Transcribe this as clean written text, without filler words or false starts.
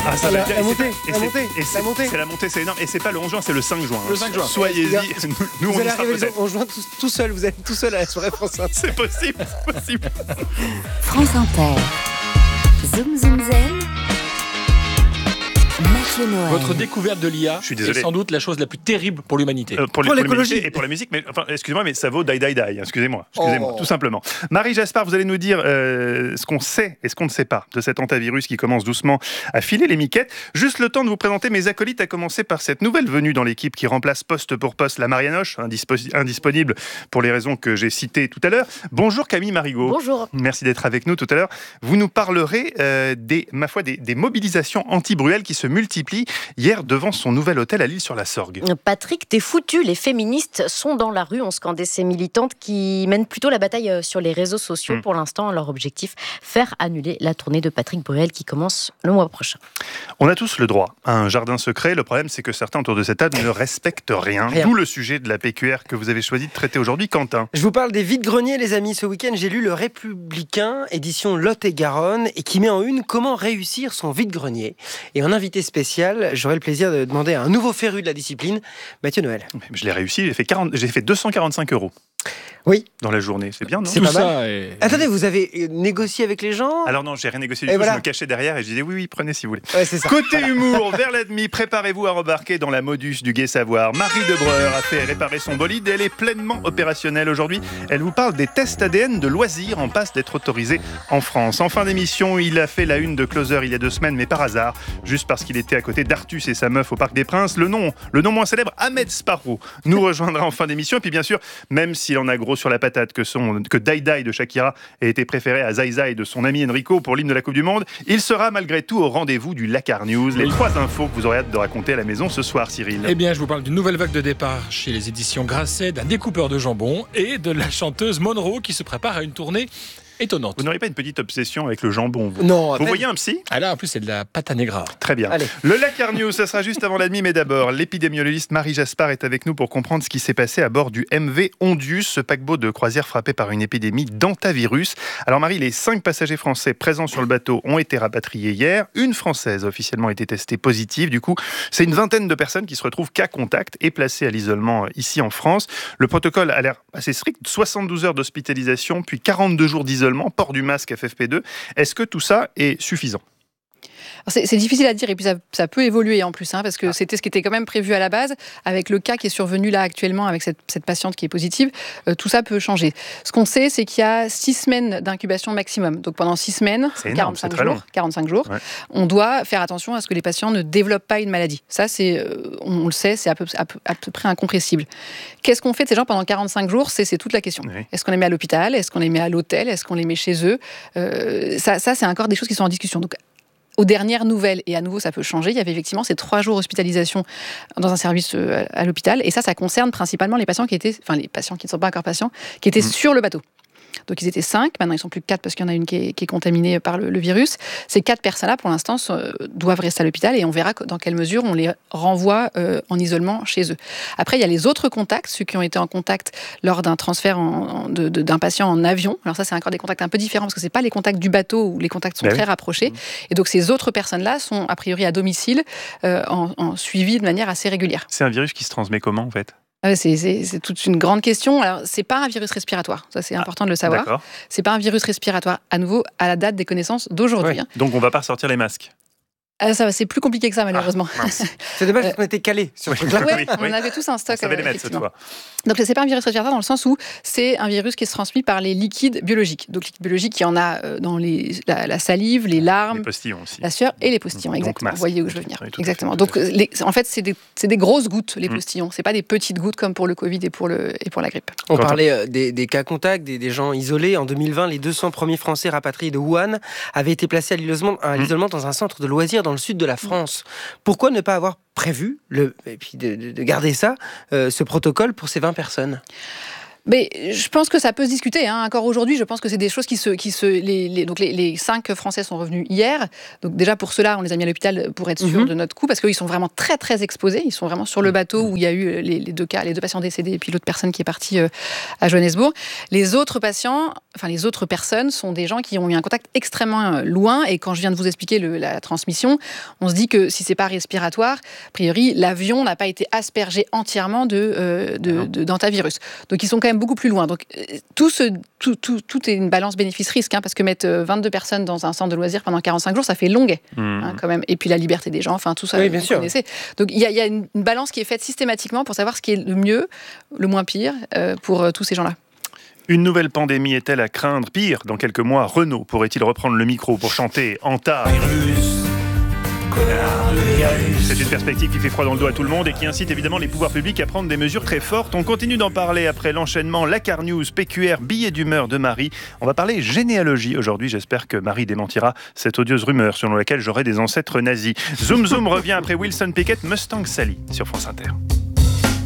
Ah, ça va être bien. La montée, Et la c'est- montée, et c'est- la montée. C'est la montée, c'est énorme. Et c'est pas le 11 juin, c'est le 5 juin. Le 5 juin. Soyez-y. Nous, on Vous y allez sera arriver, peut-être. on joint tout seul, vous êtes tout seul à la soirée France Inter. C'est possible, c'est possible. France Inter. Zoom Zoom Zen. Mathieu Noël. Votre découverte de l'IA Je suis désolé. est sans doute la chose la plus terrible pour l'humanité. Pour l'écologie. l'humanité et pour la musique, mais enfin, excusez-moi, mais ça vaut die. Excusez-moi, Oh. tout simplement. Marie Jaspard, vous allez nous dire ce qu'on sait et ce qu'on ne sait pas de cet antivirus qui commence doucement à filer les miquettes. Juste le temps de vous présenter mes acolytes, à commencer par cette nouvelle venue dans l'équipe qui remplace poste pour poste la Marianoche, indisponible pour les raisons que j'ai citées tout à l'heure. Bonjour Camille Marigot. Bonjour. Merci d'être avec nous tout à l'heure. Vous nous parlerez des mobilisations anti-Bruel qui se multiplient hier devant son nouvel hôtel à L'Isle-sur-la-Sorgue. Patrick, t'es foutu, les féministes sont dans la rue, ont scandé ces militantes qui mènent plutôt la bataille sur les réseaux sociaux. Pour l'instant, leur objectif, faire annuler la tournée de Patrick Bruel qui commence le mois prochain. On a tous le droit à un jardin secret. Le problème, c'est que certains autour de cette table ne respectent rien. D'où le sujet de la PQR que vous avez choisi de traiter aujourd'hui, Quentin. Je vous parle des vides-greniers, les amis. Ce week-end, j'ai lu Le Républicain, édition Lot-et-Garonne, et qui met en une comment réussir son vide-grenier. Et en invité spécial, j'aurai le plaisir de demander à un nouveau féru de la discipline, Mathieu Noël. Je l'ai réussi, j'ai fait 245 € Oui. dans la journée. C'est bien, non? C'est Tout pas mal. ça est... Attendez, vous avez négocié avec les gens? Alors non, j'ai rien négocié Et du tout. voilà. Je me cachais derrière et je disais oui, prenez si vous voulez. Ouais, c'est ça. Côté humour, vers la demi, préparez-vous à rembarquer dans la modus du gai savoir. Marie Debreur a fait réparer son bolide et elle est pleinement opérationnelle aujourd'hui. Elle vous parle des tests ADN de loisirs en passe d'être autorisés en France. En fin d'émission, il a fait la une de Closer il y a 2 semaines, mais par hasard, juste parce qu'il était à côté d'Artus et sa meuf au Parc des Princes. Le nom moins célèbre, Ahmed Sparrow, nous rejoindra en fin d'émission. Et puis bien sûr, même s'il en a gros sur la patate que Die Die de Shakira a été préféré à Zai Zai de son ami Enrico pour l'hymne de la Coupe du Monde, il sera malgré tout au rendez-vous du Lakar News. Les 3 infos que vous aurez hâte de raconter à la maison ce soir, Cyril. Eh bien, je vous parle d'une nouvelle vague de départ chez les éditions Grasset, d'un découpeur de jambon et de la chanteuse Monroe qui se prépare à une tournée étonnante. Vous n'aurez pas une petite obsession avec le jambon, vous? Non, Vous voyez un psy? Ah là, en plus, c'est de la pâte à negra. Très bien. Allez. Le Lakar News, ça sera juste avant la demi, mais d'abord, l'épidémiologiste Marie Jaspard est avec nous pour comprendre ce qui s'est passé à bord du MV Ondius, ce paquebot de croisière frappé par une épidémie d'antavirus. Alors Marie, les 5 passagers français présents sur le bateau ont été rapatriés hier. Une Française a officiellement été testée positive. Du coup, c'est une vingtaine de personnes qui se retrouvent cas contact et placées à l'isolement ici en France. Le protocole a l'air assez strict. 72 heures d'hospitalisation, puis 42 jours d'isolement, port du masque FFP2. Est-ce que tout ça est suffisant? C'est difficile à dire et puis ça peut évoluer en plus, parce que c'était ce qui était quand même prévu à la base. Avec le cas qui est survenu là actuellement avec cette patiente qui est positive, tout ça peut changer. Ce qu'on sait, c'est qu'il y a 6 semaines d'incubation maximum. Donc pendant 6 semaines, C'est énorme, 45 jours, Ouais. on doit faire attention à ce que les patients ne développent pas une maladie. Ça, on le sait, c'est à peu près incompressible. Qu'est-ce qu'on fait de ces gens pendant 45 jours? C'est toute la question. Oui. Est-ce qu'on les met à l'hôpital? Est-ce qu'on les met à l'hôtel? Est-ce qu'on les met chez eux? Ça, c'est encore des choses qui sont en discussion. Donc, aux dernières nouvelles, et à nouveau ça peut changer, il y avait effectivement ces 3 jours d'hospitalisation dans un service à l'hôpital, et ça concerne principalement les patients les patients qui ne sont pas encore patients, qui étaient sur le bateau. Donc ils étaient 5, maintenant ils sont plus que 4 parce qu'il y en a une qui est contaminée par le virus. Ces 4 personnes-là, pour l'instant, doivent rester à l'hôpital et on verra dans quelle mesure on les renvoie en isolement chez eux. Après, il y a les autres contacts, ceux qui ont été en contact lors d'un transfert d'un patient en avion. Alors ça, c'est encore des contacts un peu différents parce que c'est pas les contacts du bateau où les contacts sont très rapprochés. Et donc ces autres personnes-là sont a priori à domicile en suivi de manière assez régulière. C'est un virus qui se transmet comment, en fait? C'est toute une grande question. Alors, c'est pas un virus respiratoire, ça c'est important de le savoir. D'accord. C'est pas un virus respiratoire, à nouveau, à la date des connaissances d'aujourd'hui. Ouais. Donc on va pas ressortir les masques. C'est plus compliqué que ça, malheureusement. C'est dommage qu'on était calés sur ce truc-là. Ouais, Oui. on avait tous un stock. On savait les mettre cette effectivement. fois. Donc, c'est pas un virus respiratoire dans le sens où c'est un virus qui se transmet par les liquides biologiques. Donc, liquides biologiques, il y en a dans la salive, les larmes, Les postillons aussi. la sueur et les postillons. Donc, Exactement. masque. Vous voyez où je veux venir. Oui, tout à Exactement. fait, Donc, tout à en fait, c'est des grosses gouttes, les postillons. C'est pas des petites gouttes comme pour le Covid et pour la grippe. On Quentin. parlait des cas contacts, des gens isolés. En 2020, les 200 premiers Français rapatriés de Wuhan avaient été placés à l'isolement dans un centre de loisirs dans le sud de la France. Pourquoi ne pas avoir prévu, et puis de garder ça, ce protocole pour ces 20 personnes? Mais je pense que ça peut se discuter. Encore aujourd'hui, je pense que c'est des choses donc les 5 Français sont revenus hier. Donc déjà pour cela, on les a mis à l'hôpital pour être sûr de notre coup, parce qu'ils sont vraiment très très exposés. Ils sont vraiment sur le bateau où il y a eu les 2 cas, les 2 patients décédés et puis l'autre personne qui est partie à Johannesburg. Les autres personnes sont des gens qui ont eu un contact extrêmement loin. Et quand je viens de vous expliquer la transmission, on se dit que si c'est pas respiratoire, a priori l'avion n'a pas été aspergé entièrement d'hantavirus. Donc ils sont quand même beaucoup plus loin. Donc tout est une balance bénéfice-risque, parce que mettre 22 personnes dans un centre de loisirs pendant 45 jours, ça fait longuet, quand même. Et puis la liberté des gens, tout ça, oui, bien sûr. Connaissez. Donc il y a une balance qui est faite systématiquement pour savoir ce qui est le mieux, le moins pire pour tous ces gens-là. Une nouvelle pandémie est-elle à craindre? Pire, dans quelques mois, Renaud pourrait-il reprendre le micro pour chanter Anta? C'est une perspective qui fait froid dans le dos à tout le monde et qui incite évidemment les pouvoirs publics à prendre des mesures très fortes. On continue d'en parler après l'enchaînement Lacar News, PQR, billet d'humeur de Marie. On va parler généalogie aujourd'hui. J'espère que Marie démentira cette odieuse rumeur selon laquelle j'aurais des ancêtres nazis. Zoom Zoom revient après Wilson Pickett, Mustang Sally sur France Inter.